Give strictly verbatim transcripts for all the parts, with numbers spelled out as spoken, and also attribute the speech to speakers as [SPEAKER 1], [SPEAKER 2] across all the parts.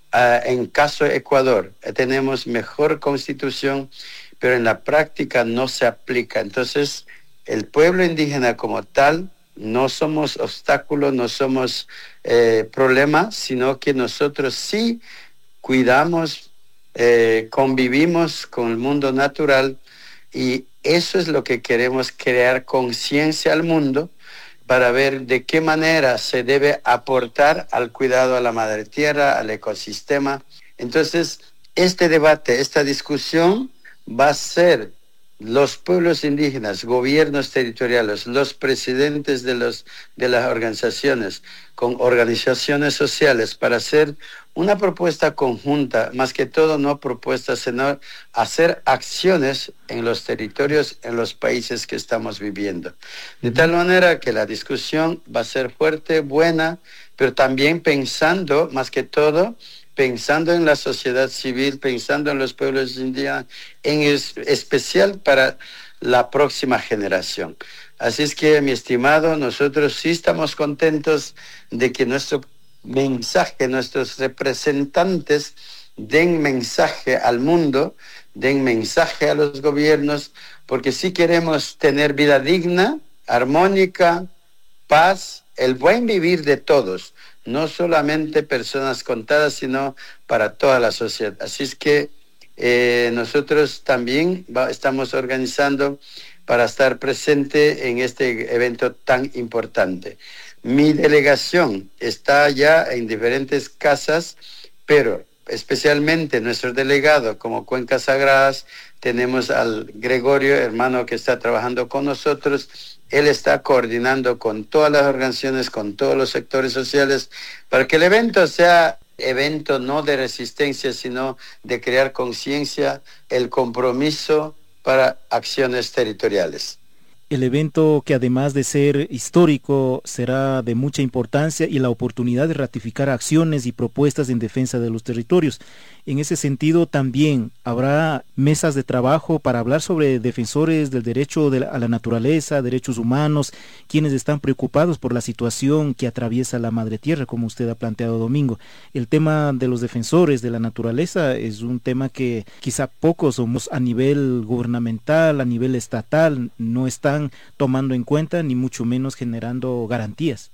[SPEAKER 1] Uh, en caso de Ecuador, eh, tenemos mejor constitución, pero en la práctica no se aplica. Entonces, el pueblo indígena como tal, no somos obstáculos, no somos eh, problema, sino que nosotros sí cuidamos, eh, convivimos con el mundo natural, y eso es lo que queremos, crear conciencia al mundo para ver de qué manera se debe aportar al cuidado a la madre tierra, al ecosistema. Entonces, este debate, esta discusión va a ser los pueblos indígenas, gobiernos territoriales, los presidentes de, los, de las organizaciones, con organizaciones sociales, para hacer una propuesta conjunta, más que todo no propuestas, sino hacer acciones en los territorios, en los países que estamos viviendo. De tal manera que la discusión va a ser fuerte, buena, pero también pensando, más que todo, pensando en la sociedad civil, pensando en los pueblos indígenas, en es, especial para la próxima generación. Así es que, mi estimado, nosotros sí estamos contentos de que nuestro mensaje, nuestros representantes den mensaje al mundo, den mensaje a los gobiernos, porque sí queremos tener vida digna, armónica, paz, el buen vivir de todos, no solamente personas contadas, sino para toda la sociedad. Así es que eh, nosotros también va, estamos organizando para estar presente en este evento tan importante. Mi delegación está ya en diferentes casas, pero especialmente nuestro delegado como Cuencas Sagradas, tenemos al Gregorio, hermano que está trabajando con nosotros. Él está coordinando con todas las organizaciones, con todos los sectores sociales, para que el evento sea evento no de resistencia, sino de crear conciencia, el compromiso para acciones territoriales.
[SPEAKER 2] El evento, que además de ser histórico, será de mucha importancia y la oportunidad de ratificar acciones y propuestas en defensa de los territorios. En ese sentido, también habrá mesas de trabajo para hablar sobre defensores del derecho de la, a la naturaleza, derechos humanos, quienes están preocupados por la situación que atraviesa la madre tierra, como usted ha planteado, Domingo. El tema de los defensores de la naturaleza es un tema que quizá pocos somos a nivel gubernamental, a nivel estatal, no están tomando en cuenta, ni mucho menos generando garantías.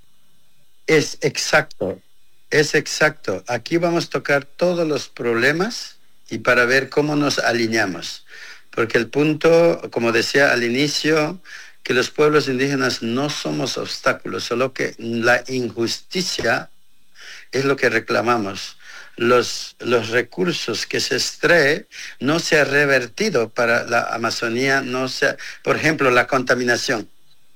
[SPEAKER 1] Es exacto, es exacto. Aquí vamos a tocar todos los problemas y para ver cómo nos alineamos. Porque el punto, como decía al inicio, que los pueblos indígenas no somos obstáculos, solo que la injusticia es lo que reclamamos. Los, los recursos que se extrae no se ha revertido para la Amazonía, no se ha, por ejemplo, la contaminación.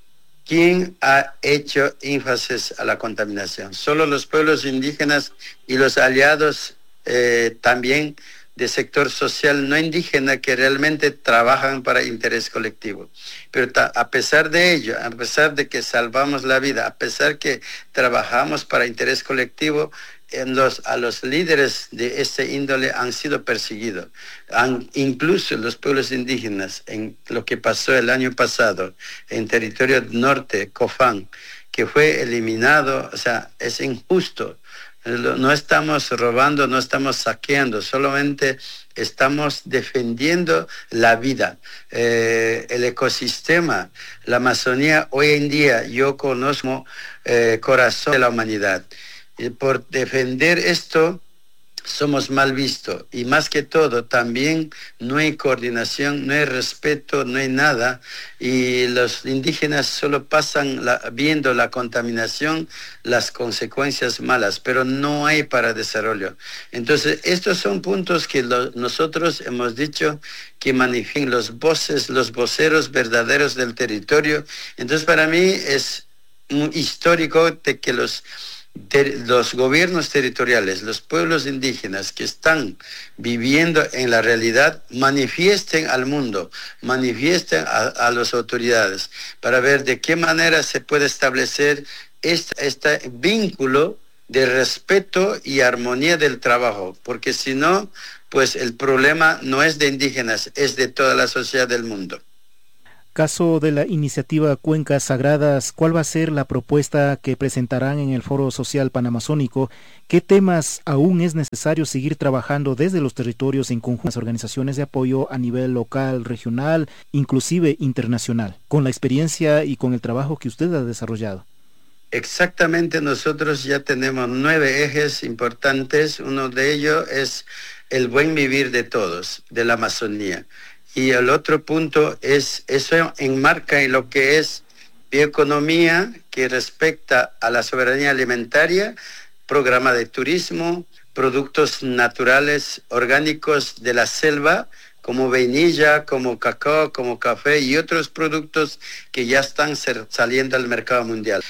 [SPEAKER 1] ¿Quién ha hecho énfasis a la contaminación? Solo los pueblos indígenas y los aliados eh, también de sector social no indígena que realmente trabajan para interés colectivo. Pero ta, a pesar de ello, a pesar de que salvamos la vida, a pesar que trabajamos para interés colectivo, en los, a los líderes de este índole han sido perseguidos. Han, incluso los pueblos indígenas, en lo que pasó el año pasado, en territorio norte, Cofán, que fue eliminado, o sea, es injusto. No estamos robando, no estamos saqueando, solamente estamos defendiendo la vida, eh, el ecosistema, la Amazonía. Hoy en día yo conozco eh, corazón de la humanidad. Y por defender esto somos mal vistos, y más que todo también no hay coordinación, no hay respeto, no hay nada, y los indígenas solo pasan la, viendo la contaminación, las consecuencias malas, pero no hay para desarrollo. Entonces estos son puntos que lo, nosotros hemos dicho que manifiesten los voces, los voceros verdaderos del territorio. Entonces para mí es muy histórico de que los De los gobiernos territoriales, los pueblos indígenas que están viviendo en la realidad, manifiesten al mundo, manifiesten a, a las autoridades, para ver de qué manera se puede establecer este, este vínculo de respeto y armonía del trabajo, porque si no, pues el problema no es de indígenas, es de toda la sociedad del mundo.
[SPEAKER 2] Caso de la iniciativa Cuencas Sagradas, ¿cuál va a ser la propuesta que presentarán en el Foro Social Panamazónico? ¿Qué temas aún es necesario seguir trabajando desde los territorios en conjunto con las organizaciones de apoyo a nivel local, regional, inclusive internacional, con la experiencia y con el trabajo que usted ha desarrollado?
[SPEAKER 1] Exactamente, nosotros ya tenemos nueve ejes importantes. Uno de ellos es el buen vivir de todos, de la Amazonía. Y el otro punto es, eso enmarca en lo que es bioeconomía, que respecta a la soberanía alimentaria, programa de turismo, productos naturales orgánicos de la selva, como vainilla, como cacao, como café y otros productos que ya están saliendo al mercado mundial.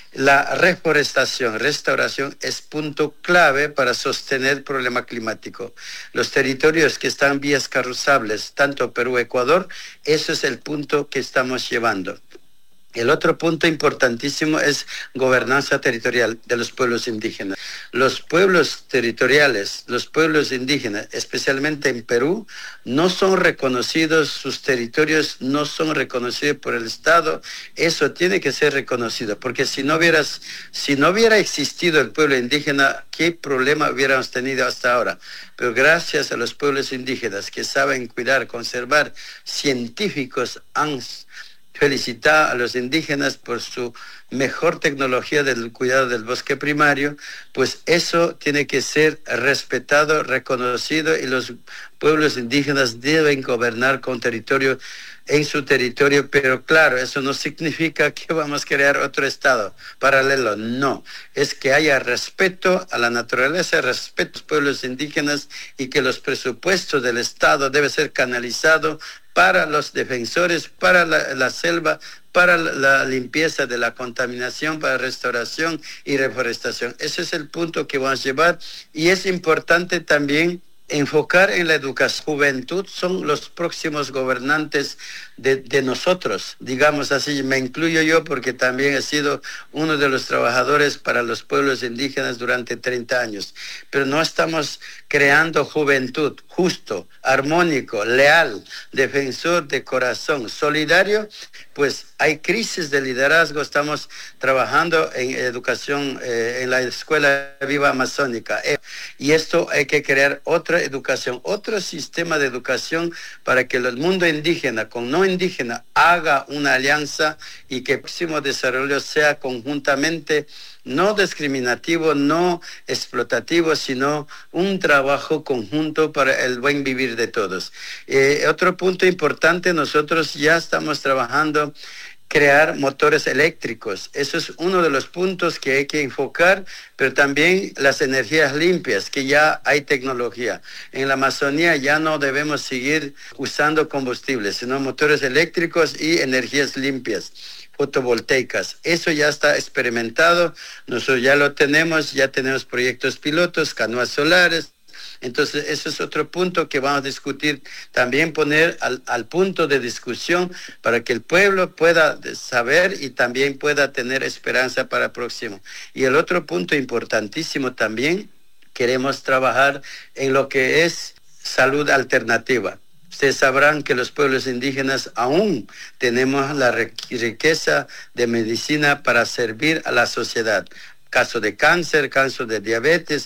[SPEAKER 1] La reforestación, restauración es punto clave para sostener el problema climático. Los territorios que están vías cruzables, tanto Perú, Ecuador, eso es el punto que estamos llevando. El otro punto importantísimo es gobernanza territorial de los pueblos indígenas. Los pueblos territoriales, los pueblos indígenas, especialmente en Perú, no son reconocidos, sus territorios no son reconocidos por el Estado. Eso tiene que ser reconocido, porque si no hubieras, si no hubiera existido el pueblo indígena, ¿qué problema hubiéramos tenido hasta ahora? Pero gracias a los pueblos indígenas que saben cuidar, conservar, científicos han felicitar a los indígenas por su mejor tecnología del cuidado del bosque primario, pues eso tiene que ser respetado, reconocido, y los pueblos indígenas deben gobernar con territorio en su territorio, pero claro, eso no significa que vamos a crear otro estado paralelo, no, es que haya respeto a la naturaleza, respeto a los pueblos indígenas, y que los presupuestos del estado deben ser canalizados para los defensores, para la, la selva, para la, la limpieza de la contaminación, para restauración y reforestación. Ese es el punto que vamos a llevar, y es importante también enfocar en la educación. Juventud son los próximos gobernantes de, de nosotros, digamos así, me incluyo yo porque también he sido uno de los trabajadores para los pueblos indígenas durante treinta años, pero no estamos creando juventud justo, armónico, leal, defensor de corazón, solidario. Pues hay crisis de liderazgo, estamos trabajando en educación, eh, en la Escuela Viva Amazónica, eh, y esto hay que crear otra educación, otro sistema de educación para que el mundo indígena con no indígena haga una alianza, y que el próximo desarrollo sea conjuntamente, no discriminativo, no explotativo, sino un trabajo conjunto para el buen vivir de todos. Eh, otro punto importante, nosotros ya estamos trabajando crear motores eléctricos. Eso es uno de los puntos que hay que enfocar, pero también las energías limpias, que ya hay tecnología. En la Amazonía ya no debemos seguir usando combustibles, sino motores eléctricos y energías limpias, fotovoltaicas. Eso ya está experimentado, nosotros ya lo tenemos, ya tenemos proyectos pilotos, canoas solares. Entonces, eso es otro punto que vamos a discutir, también poner al, al punto de discusión para que el pueblo pueda saber y también pueda tener esperanza para el próximo. Y el otro punto importantísimo también, queremos trabajar en lo que es salud alternativa. Ustedes sabrán que los pueblos indígenas aún tenemos la riqueza de medicina para servir a la sociedad. Caso de cáncer, caso de diabetes,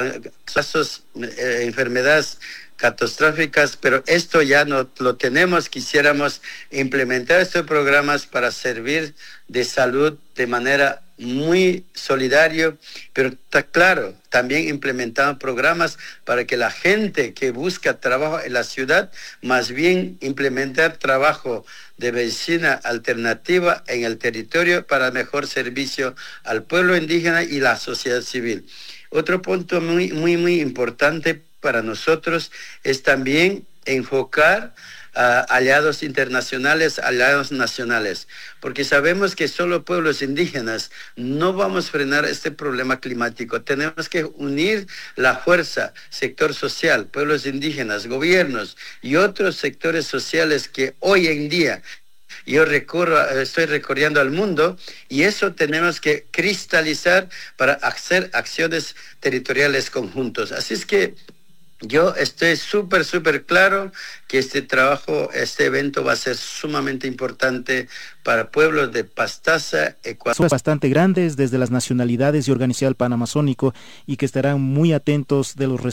[SPEAKER 1] casos, eh, enfermedades catastróficas, pero esto ya no lo tenemos. Quisiéramos implementar estos programas para servir de salud de manera muy solidario, pero está claro, también implementando programas para que la gente que busca trabajo en la ciudad, más bien implementar trabajo de medicina alternativa en el territorio para mejor servicio al pueblo indígena y la sociedad civil. Otro punto muy, muy, muy importante para nosotros es también enfocar Uh, aliados internacionales, aliados nacionales, porque sabemos que solo pueblos indígenas no vamos a frenar este problema climático. Tenemos que unir la fuerza, sector social, pueblos indígenas, gobiernos y otros sectores sociales que hoy en día yo recorro, estoy recorriendo al mundo, y eso tenemos que cristalizar para hacer acciones territoriales conjuntos. Así es que Yo estoy súper, súper claro que este trabajo, este evento va a ser sumamente importante para pueblos de Pastaza, Ecuador.
[SPEAKER 2] Son bastante grandes desde las nacionalidades y organización panamazónico y que estarán muy atentos de los